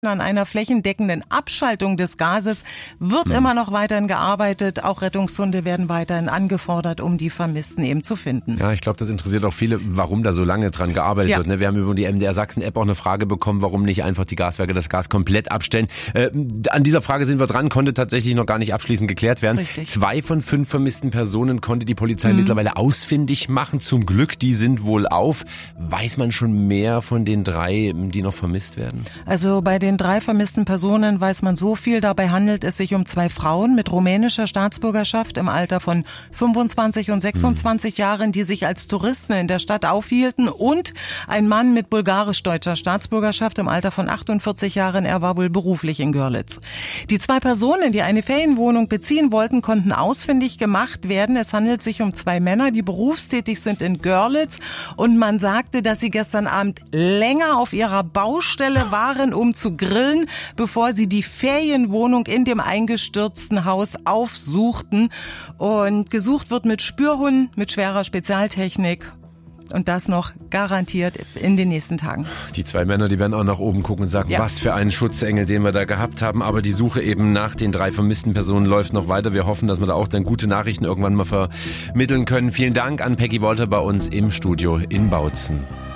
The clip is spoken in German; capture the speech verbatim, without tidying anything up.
An einer flächendeckenden Abschaltung des Gases wird hm. immer noch weiterhin gearbeitet. Auch Rettungshunde werden weiterhin angefordert, um die Vermissten eben zu finden. Ja, ich glaube, das interessiert auch viele, warum da so lange dran gearbeitet ja. wird. Ne? Wir haben über die M D R Sachsen-App auch eine Frage bekommen, warum nicht einfach die Gaswerke das Gas komplett abstellen. Äh, an dieser Frage sind wir dran, konnte tatsächlich noch gar nicht abschließend geklärt werden. Richtig. Zwei von fünf vermissten Personen konnte die Polizei hm. mittlerweile ausfindig machen. Zum Glück, die sind wohl auf. Weiß man schon mehr von den drei, die noch vermisst werden? Also bei den drei vermissten Personen weiß man so viel. Dabei handelt es sich um zwei Frauen mit rumänischer Staatsbürgerschaft im Alter von fünfundzwanzig und sechsundzwanzig mhm. Jahren, die sich als Touristen in der Stadt aufhielten, und ein Mann mit bulgarisch-deutscher Staatsbürgerschaft im Alter von achtundvierzig Jahren. Er war wohl beruflich in Görlitz. Die zwei Personen, die eine Ferienwohnung beziehen wollten, konnten ausfindig gemacht werden. Es handelt sich um zwei Männer, die berufstätig sind in Görlitz, und man sagte, dass sie gestern Abend länger auf ihrer Baustelle waren, um zu grillen, bevor sie die Ferienwohnung in dem eingestürzten Haus aufsuchten. Und gesucht wird mit Spürhunden, mit schwerer Spezialtechnik. Und das noch garantiert in den nächsten Tagen. Die zwei Männer, die werden auch nach oben gucken und sagen, ja. was für einen Schutzengel, den wir da gehabt haben. Aber die Suche eben nach den drei vermissten Personen läuft noch weiter. Wir hoffen, dass wir da auch dann gute Nachrichten irgendwann mal vermitteln können. Vielen Dank an Peggy Wolter bei uns im Studio in Bautzen.